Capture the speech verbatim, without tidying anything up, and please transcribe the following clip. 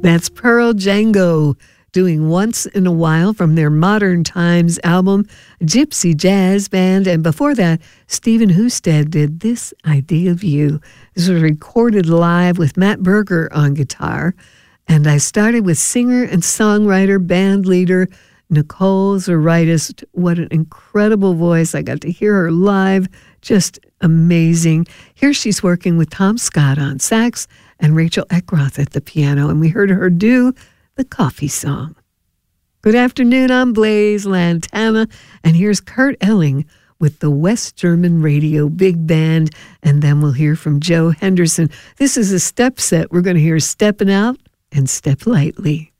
That's Pearl Django doing Once in a While from their Modern Times album, Gypsy Jazz Band. And before that, Stephen Husted did This Idea of You. This was recorded live with Matt Berger on guitar. And I started with singer and songwriter, band leader, Nicole Zaritis. What an incredible voice. I got to hear her live. Just amazing. Here she's working with Tom Scott on sax and Rachel Eckroth at the piano. And we heard her do the Coffee Song. Good afternoon, I'm Blaze Lantana, and here's Kurt Elling with the West German Radio Big Band, and then we'll hear from Joe Henderson. This is a step set. We're going to hear Steppin' Out and Step Lightly.